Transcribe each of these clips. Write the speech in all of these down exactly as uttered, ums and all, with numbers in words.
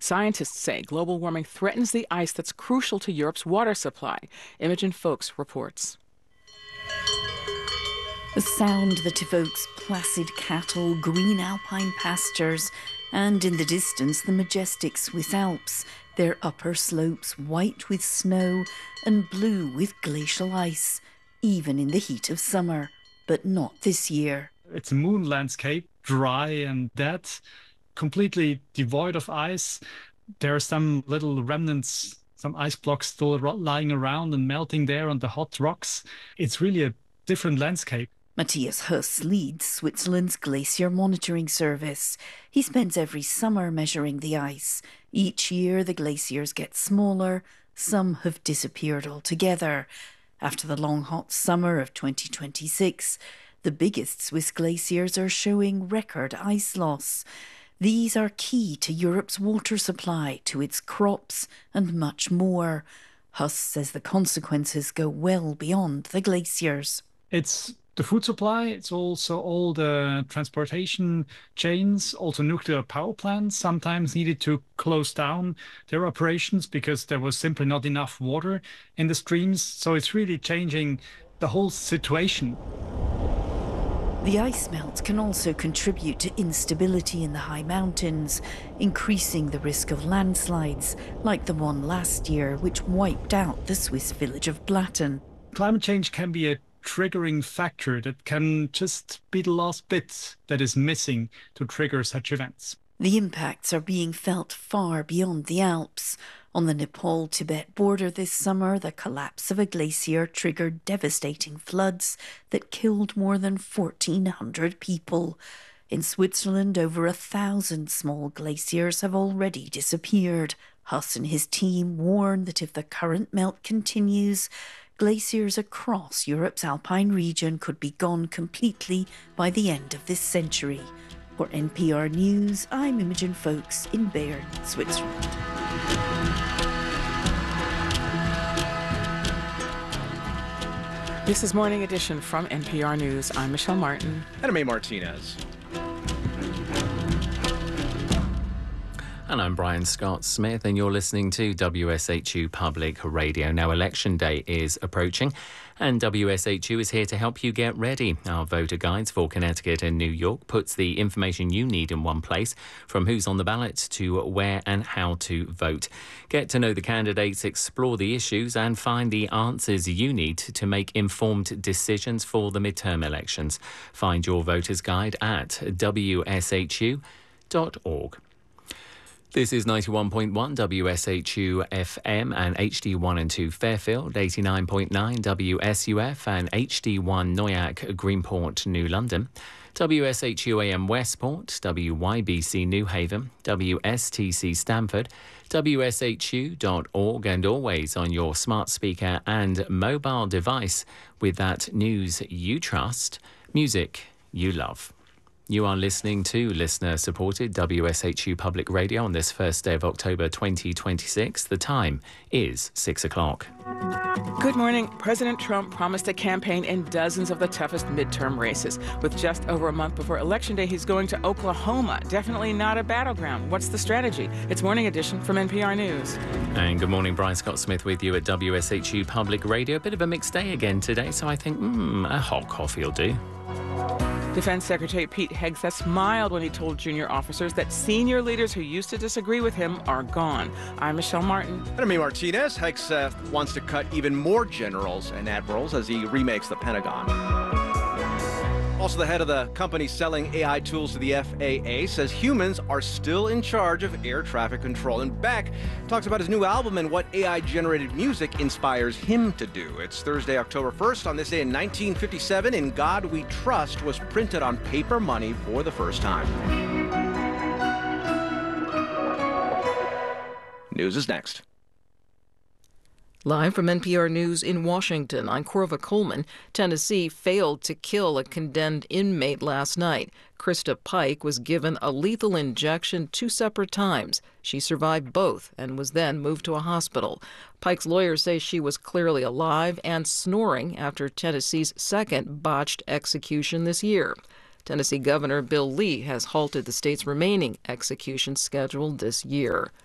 Scientists say global warming threatens the ice that's crucial to Europe's water supply. Imogen Folks reports. A sound that evokes placid cattle, green alpine pastures, and in the distance the majestic Swiss Alps, their upper slopes white with snow and blue with glacial ice, even in the heat of summer. But not this year. It's a moon landscape, dry and dead, completely devoid of ice. There are some little remnants, some ice blocks still lying around and melting there on the hot rocks. It's really a different landscape. Matthias Huss leads Switzerland's glacier monitoring service. He spends every summer measuring the ice. Each year the glaciers get smaller, some have disappeared altogether. After the long hot summer of twenty twenty-six, the biggest Swiss glaciers are showing record ice loss. These are key to Europe's water supply, to its crops and much more. Huss says the consequences go well beyond the glaciers. It's the food supply, it's also all the transportation chains, also nuclear power plants sometimes needed to close down their operations because there was simply not enough water in the streams. So it's really changing the whole situation. The ice melt can also contribute to instability in the high mountains, increasing the risk of landslides, like the one last year which wiped out the Swiss village of Blatten. Climate change can be a triggering factor that can just be the last bit that is missing to trigger such events. The impacts are being felt far beyond the Alps. On the Nepal-Tibet border this summer, the collapse of a glacier triggered devastating floods that killed more than fourteen hundred people. In Switzerland, over a thousand small glaciers have already disappeared. Huss and his team warn that if the current melt continues, glaciers across Europe's alpine region could be gone completely by the end of this century. For N P R News, I'm Imogen Folks in Bern, Switzerland. This is Morning Edition from N P R News. I'm Michelle Martin. And I'm A. Martinez. And I'm Brian Scott Smith, and you're listening to W S H U Public Radio. Now, Election Day is approaching, and W S H U is here to help you get ready. Our voter guides for Connecticut and New York puts the information you need in one place, from who's on the ballot to where and how to vote. Get to know the candidates, explore the issues, and find the answers you need to make informed decisions for the midterm elections. Find your voter's guide at w s h u dot org. This is ninety-one point one W S H U F M and H D one and two Fairfield, eighty-nine point nine W S U F and H D one Noyac, Greenport, New London, W S H U A M Westport, W Y B C New Haven, W S T C Stamford, W S H U dot org, and always on your smart speaker and mobile device with that news you trust, music you love. You are listening to listener-supported W S H U Public Radio on this first day of October twenty twenty-six. The time is six o'clock. Good morning. President Trump promised a campaign in dozens of the toughest midterm races. With just over a month before Election Day, he's going to Oklahoma. Definitely not a battleground. What's the strategy? It's Morning Edition from N P R News. And good morning, Brian Scott Smith with you at W S H U Public Radio. A bit of a mixed day again today, so I think, hmm, a hot coffee will do. Defense Secretary Pete Hegseth smiled when he told junior officers that senior leaders who used to disagree with him are gone. I'm Michelle Martin. And I'm A. Martinez. Hegseth wants to cut even more generals and admirals as he remakes the Pentagon. Also, the head of the company selling A I tools to the F A A says humans are still in charge of air traffic control. And Beck talks about his new album and what A I-generated music inspires him to do. It's Thursday, October first. On this day in nineteen fifty-seven, In God We Trust was printed on paper money for the first time. News is next. Live from N P R News in Washington, I'm Corva Coleman. Tennessee failed to kill a condemned inmate last night. Krista Pike was given a lethal injection two separate times. She survived both and was then moved to a hospital. Pike's lawyers say she was clearly alive and snoring after Tennessee's second botched execution this year. Tennessee Governor Bill Lee has halted the state's remaining execution schedule this year.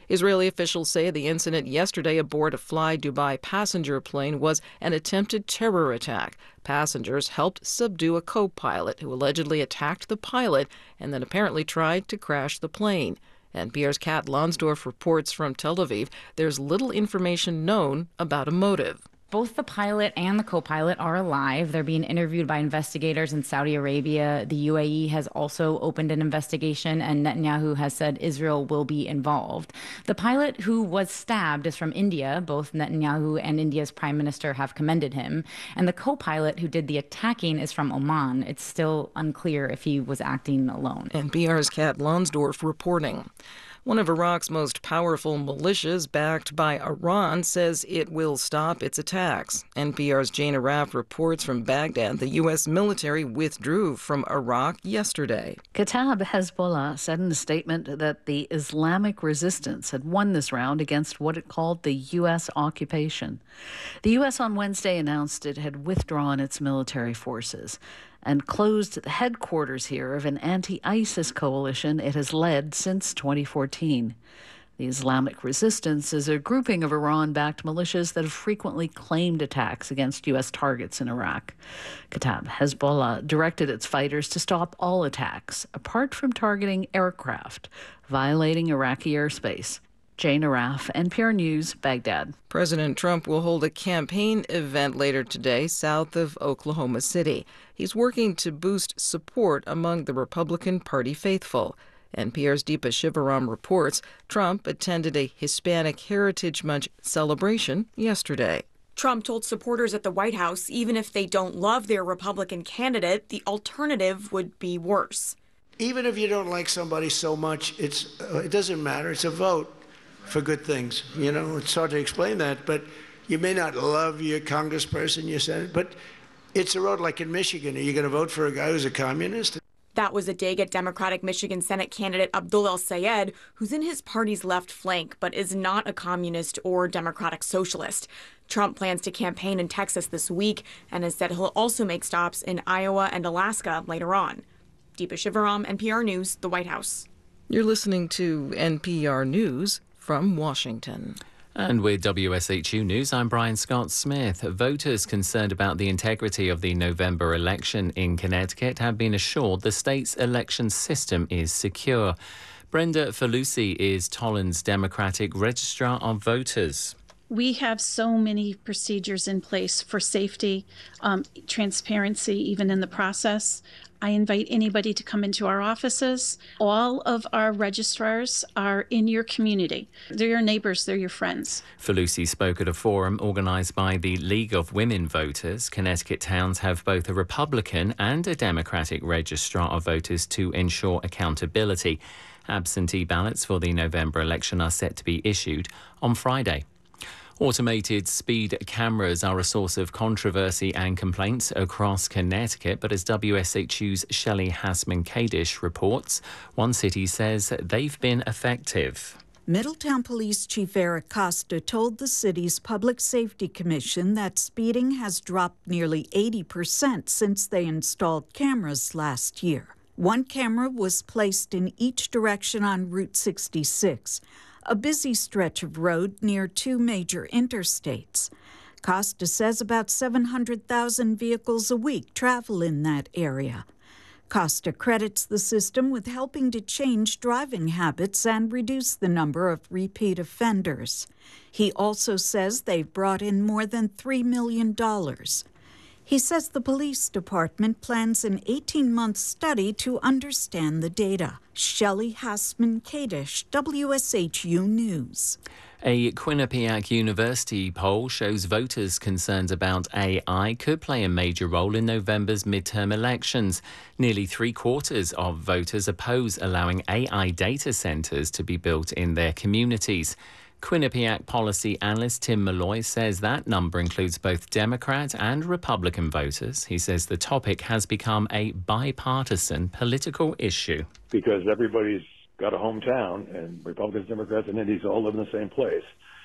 Israeli officials say the incident yesterday aboard a Fly Dubai passenger plane was an attempted terror attack. Passengers helped subdue a co-pilot who allegedly attacked the pilot and then apparently tried to crash the plane. N P R's Kat Lonsdorf reports from Tel Aviv there's little information known about a motive. Both the pilot and the co-pilot are alive. They're being interviewed by investigators in Saudi Arabia. The U A E has also opened an investigation, and Netanyahu has said Israel will be involved. The pilot who was stabbed is from India. Both Netanyahu and India's prime minister have commended him. And the co-pilot who did the attacking is from Oman. It's still unclear if he was acting alone. N P R's Kat Lonsdorf reporting. One of Iraq's most powerful militias, backed by Iran, says it will stop its attacks. N P R's Jane Arraf reports from Baghdad the U S military withdrew from Iraq yesterday. Kataib Hezbollah said in a statement that the Islamic resistance had won this round against what it called the U S occupation. The U S on Wednesday announced it had withdrawn its military forces and closed the headquarters here of an anti-ISIS coalition it has led since twenty fourteen. The Islamic Resistance is a grouping of Iran-backed militias that have frequently claimed attacks against U S targets in Iraq. Kataib Hezbollah directed its fighters to stop all attacks, apart from targeting aircraft, violating Iraqi airspace. Jane Arraf, N P R News, Baghdad. President Trump will hold a campaign event later today south of Oklahoma City. He's working to boost support among the Republican Party faithful. N P R's Deepa Shivaram reports Trump attended a Hispanic Heritage Month celebration yesterday. Trump told supporters at the White House even if they don't love their Republican candidate, the alternative would be worse. Even if you don't like somebody so much, it's uh, it doesn't matter. It's a vote for good things. You know, it's hard to explain that, but you may not love your congressperson, your senator, but it's a road like in Michigan. Are you going to vote for a guy who's a communist? That was a dig at Democratic Michigan Senate candidate Abdul El-Sayed, who's in his party's left flank, but is not a communist or democratic socialist. Trump plans to campaign in Texas this week and has said he'll also make stops in Iowa and Alaska later on. Deepa Shivaram, N P R News, the White House. You're listening to N P R News from Washington. And with W S H U News, I'm Brian Scott Smith. Voters concerned about the integrity of the November election in Connecticut have been assured the state's election system is secure. Brenda Felucci is Tolland's Democratic Registrar of Voters. We have so many procedures in place for safety, um, transparency, even in the process. I invite anybody to come into our offices. All of our registrars are in your community. They're your neighbors, they're your friends. Felucci spoke at a forum organised by the League of Women Voters. Connecticut towns have both a Republican and a Democratic registrar of voters to ensure accountability. Absentee ballots for the November election are set to be issued on Friday. Automated speed cameras are a source of controversy and complaints across Connecticut, but as W S H U's Shelley Hassman-Kadish reports, one city says they've been effective. Middletown Police Chief Eric Costa told the city's Public Safety Commission that speeding has dropped nearly eighty percent since they installed cameras last year. One camera was placed in each direction on Route sixty-six, a busy stretch of road near two major interstates. Costa says about seven hundred thousand vehicles a week travel in that area. Costa credits the system with helping to change driving habits and reduce the number of repeat offenders. He also says they've brought in more than three million dollars. He says the police department plans an eighteen-month study to understand the data. Shelley Hassman-Kadish, W S H U News. A Quinnipiac University poll shows voters concerned about A I could play a major role in November's midterm elections. Nearly three quarters of voters oppose allowing A I data centres to be built in their communities. Quinnipiac policy analyst Tim Malloy says that number includes both Democrat and Republican voters. He says the topic has become a bipartisan political issue. Because everybody's got a hometown, and Republicans, Democrats, and Indies all live in the same place.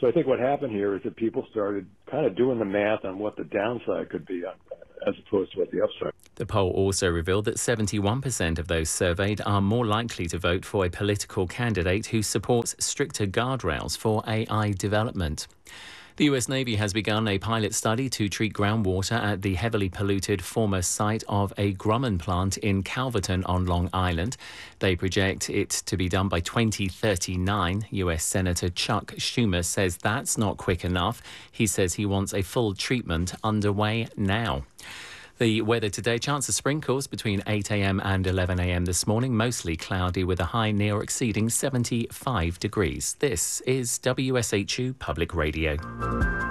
So I think what happened here is that people started kind of doing the math on what the downside could be on, as opposed to what the upside. The poll also revealed that seventy-one percent of those surveyed are more likely to vote for a political candidate who supports stricter guardrails for A I development. The U S Navy has begun a pilot study to treat groundwater at the heavily polluted former site of a Grumman plant in Calverton on Long Island. They project it to be done by twenty thirty-nine. U S Senator Chuck Schumer says that's not quick enough. He says he wants a full treatment underway now. The weather today, chance of sprinkles between eight a.m. and eleven a.m. this morning, mostly cloudy with a high near exceeding seventy-five degrees. This is W S H U Public Radio.